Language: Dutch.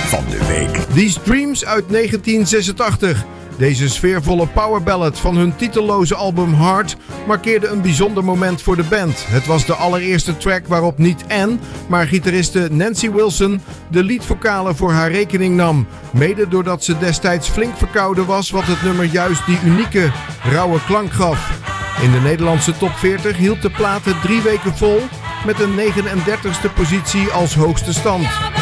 van de week. These Dreams uit 1986. Deze sfeervolle powerballad van hun titelloze album Heart markeerde een bijzonder moment voor de band. Het was de allereerste track waarop niet Anne, maar gitariste Nancy Wilson de leadvocalen voor haar rekening nam. Mede doordat ze destijds flink verkouden was, wat het nummer juist die unieke, rauwe klank gaf. In de Nederlandse top 40 hield de plaat het 3 weken vol met een 39e positie als hoogste stand.